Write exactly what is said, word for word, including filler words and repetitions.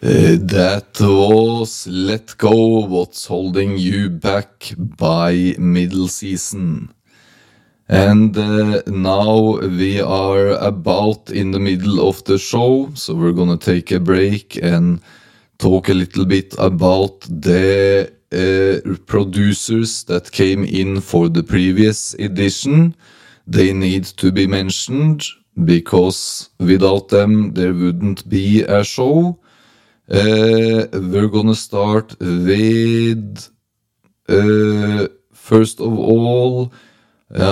Uh, that was Let Go, What's Holding You Back by Middle Season. And uh, now we are about in the middle of the show, so we're gonna take a break and talk a little bit about the uh, producers that came in for the previous edition. They need to be mentioned, because without them there wouldn't be a show. Uh, we're gonna start with, uh, first of all,